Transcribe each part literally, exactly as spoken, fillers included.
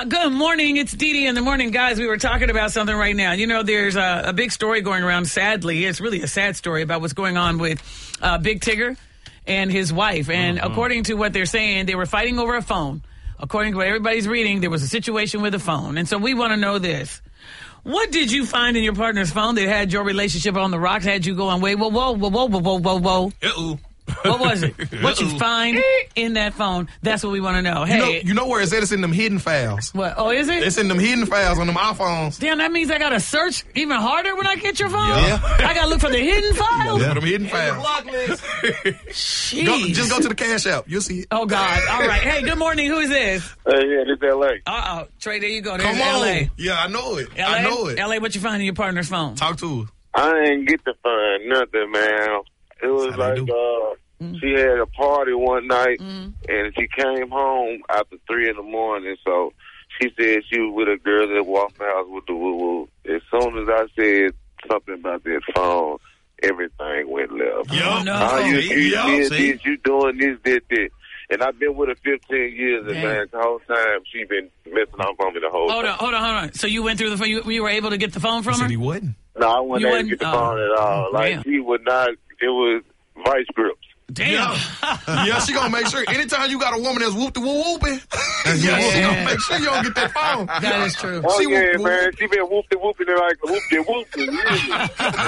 Uh, good morning. It's Dee Dee in the morning. Guys, we were talking about something right now. You know, there's a, a big story going around, sadly. It's really a sad story about what's going on with uh, Big Tigger and his wife. And uh-huh. according to what they're saying, they were fighting over a phone. According to what everybody's reading, there was a situation with a phone. And so we want to know this. What did you find in your partner's phone that had your relationship on the rocks, had you going, wait, whoa, whoa, whoa, whoa, whoa, whoa, whoa? Uh-oh. What was it? What you find in that phone? That's what we want to know. Hey, you know, you know where it's at? It's in them hidden files. What? Oh, is it? It's in them hidden files on them iPhones. Damn, that means I got to search even harder when I get your phone? Yeah. I got to look for the hidden files? Yeah, them hidden files. Block list. Jeez. Go, just go to the Cash App. You'll see it. Oh, God. All right. Hey, good morning. Who is this? Hey, yeah, this is L A. Uh-oh. Trey, there you go. There's Come on. L A. Yeah, I know it. L A? I know it. L A, what you find in your partner's phone? Talk to her. I ain't get to find nothing, man. It was That's how they like, do. uh, Mm. she had a party one night, Mm. and she came home after three in the morning, so she said she was with a girl that walked the house with the woo-woo. As soon as I said something about that phone, everything went left. Yo, Oh, no. How you, you Yo, did see? this, you doing this, this, this. And I've been with her fifteen years, and Damn. man, the whole time she been messing off on me the whole Hold time. on, hold on, hold on. So you went through the phone, you, you were able to get the phone from He her? said he wouldn't. No, I wasn't You able to wouldn't- get the oh. phone at all. Like, Damn. she would not, it was vice grips. Damn. Yeah. yeah, she gonna make sure. Anytime you got a woman that's whoop the whoop whooping, yeah, she Yeah. gonna make sure you don't get that phone. That is true. Oh, She yeah, whoop- man. She been whooping, whooping it like whooping, whooping. Yeah.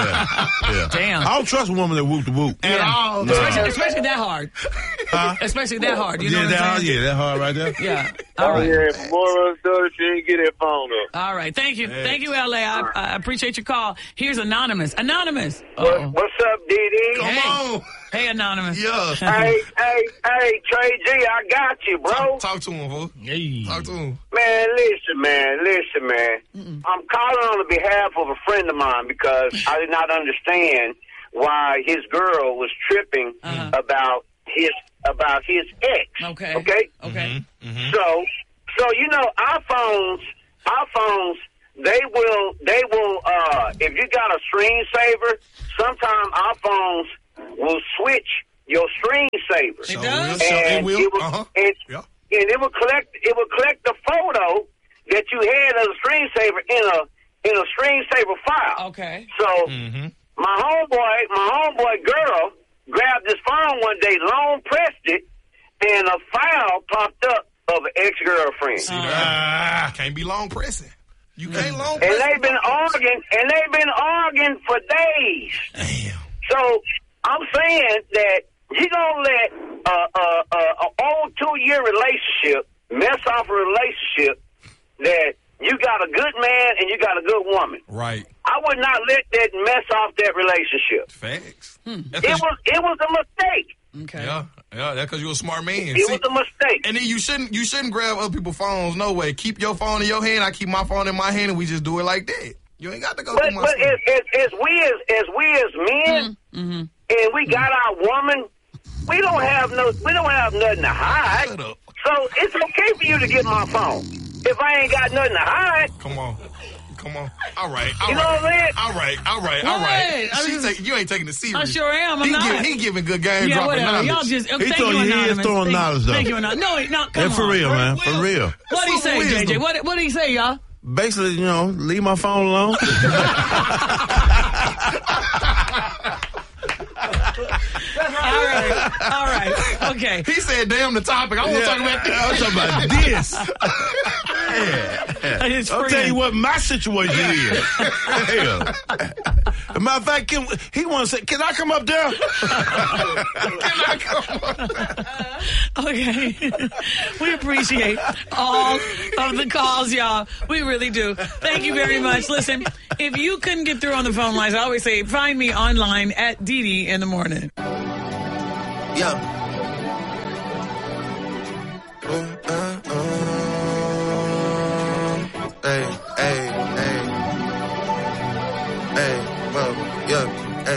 Yeah. Damn. I don't trust a woman that whoop the whoop. At all. Especially, especially that hard. Especially that hard. You know yeah, what that I'm hard, saying? yeah, that hard right there. Yeah. All Oh, right. yeah. For more of us, she didn't get that phone up. All right. Thank you. Thank you, L A. I, I appreciate your call. Here's Anonymous. Anonymous. What, Uh-oh. what's up, D D? Come Hey. on. Hey, Anonymous. Yeah. Hey, hey, hey, Trey G, I got you, bro. Talk, talk to him, fool. Hey. Talk to him. Man, listen, man, listen, man. I'm calling on the behalf of a friend of mine because I did not understand why his girl was tripping Uh-huh. about his about his ex. Okay. Okay. Okay. So, so you know, our phones, our phones, they will, they will. Uh, if you got a screensaver, sometimes our phones will switch your screensaver. It So does? will, so it And will. it will, Uh-huh. and, Yeah. and it will collect, it will collect the photo that you had as a screensaver in a in a screensaver file. Okay. So Mm-hmm. my homeboy, my homeboy girl grabbed his phone one day, long pressed it, and a file popped up of an ex-girlfriend. See that? Ah, can't be long pressing. You can't long And press. they've been arguing, and they've been arguing for days. Damn. So I'm saying that you gonna let uh, uh, uh, an old two-year relationship mess off a relationship that you got a good man and you got a good woman. Right. I would not let that mess off that relationship. Facts. Hmm. That's It 'cause was it was a mistake. Okay. you, yeah, yeah. That's because you're a smart man. It See, was a mistake. and then you shouldn't you shouldn't grab other people's phones. No way. Keep your phone in your hand. I keep my phone in my hand, and we just do it like that. You ain't got to go But through my but stuff. as, as, as we as as we as men Mm-hmm. and we got our woman, we don't have no we don't have nothing to hide. Shut up. So it's okay for you to get my phone. If I ain't got nothing to hide, Come on. Come on. All right. All You know right. what I'm saying? All right. All right. All What? right. I She mean, take, you ain't taking it serious. I sure am. I'm he not. Give, he giving good game Yeah, dropping whatever. knowledge. Y'all just He thank throwing- you, he is Anonymous. throwing Thank- knowledge, though. Thank you, Anonymous. No, no, come Yeah, for on. real, man. For Will. real. What did he Full say, wisdom. J J? What what did he say, y'all? Basically, you know, leave my phone alone. All right, all right, okay. He said, damn the topic. I want to talk about this. I'm talking about this. Yeah. His I'll tell friend. you what my situation is. Hell. As a matter of fact, can, he wants to say, can I come up there? Can I come on? Okay. We appreciate all of the calls, y'all. We really do. Thank you very much. Listen, if you couldn't get through on the phone lines, I always say, find me online at Dee Dee in the morning. Yeah.